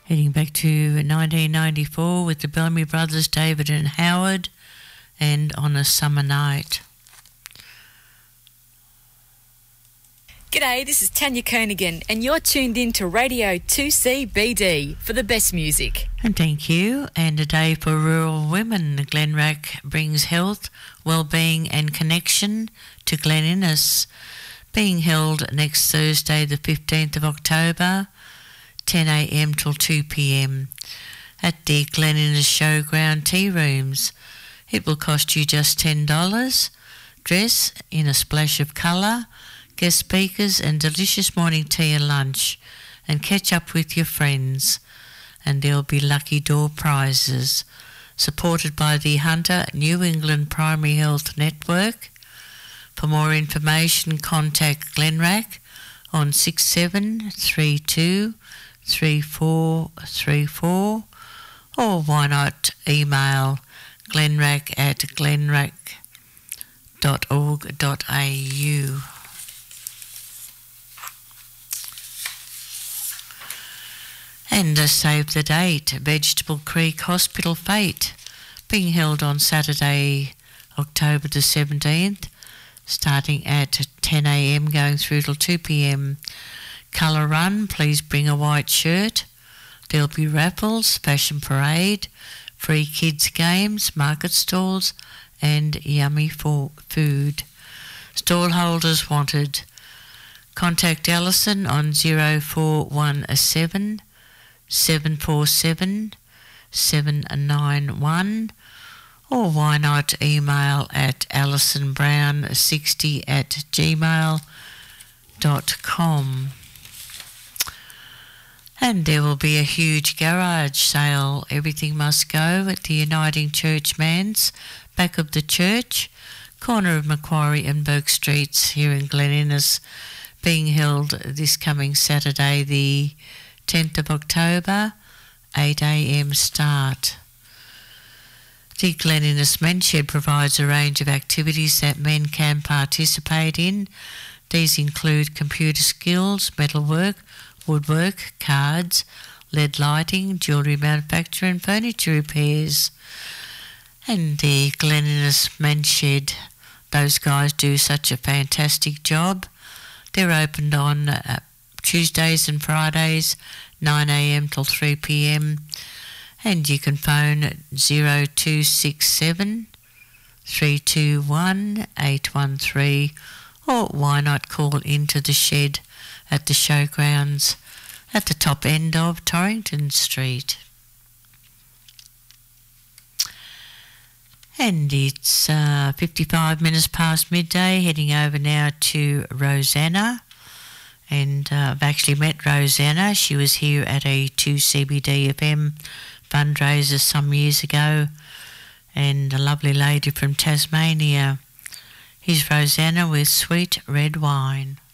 Heading back to 1994 with the Bellamy Brothers, David and Howard, and On a Summer Night. G'day, this is Tanya Kernaghan, and you're tuned in to Radio 2CBD for the best music. And thank you. And a day for rural women. Glenrack brings health, well-being and connection to Glen Innes. Being held next Thursday, the 15th of October, 10 a.m. till 2 p.m. at the Glen Innes Showground Tea Rooms. It will cost you just $10. Dress in a splash of colour, guest speakers and delicious morning tea and lunch, and catch up with your friends. And there'll be lucky door prizes, supported by the Hunter New England Primary Health Network. For more information, contact Glenrack on 6732 3434, or why not email glenrack@glenrack.org.au. And save the date, Vegetable Creek Hospital Fete, being held on Saturday, October the 17th, starting at 10 a.m. going through till 2 p.m. Colour run, please bring a white shirt. There'll be raffles, fashion parade, free kids games, market stalls and yummy food. Stall holders wanted. Contact Alison on 0417 747 791, or why not email at alisonbrown60@gmail.com. And there will be a huge garage sale. Everything must go at the Uniting Church Manse, back of the church, corner of Macquarie and Burke Streets here in Glen Innes, being held this coming Saturday, the 10th of October, 8 a.m. start. The Glen Innes Men's Shed provides a range of activities that men can participate in. These include computer skills, metalwork, woodwork, cards, LED lighting, jewellery manufacture and furniture repairs. And the Glen Innes Men's Shed, those guys do such a fantastic job. They're opened on Tuesdays and Fridays, 9 a.m. till 3 p.m. And you can phone 0267 321 813, or why not call into the shed at the showgrounds at the top end of Torrington Street. And it's 55 minutes past midday, heading over now to Rosanna. And I've actually met Rosanna. She was here at a 2CBD FM fundraiser some years ago, and a lovely lady from Tasmania. Here's Rosanna with Sweet Red Wine.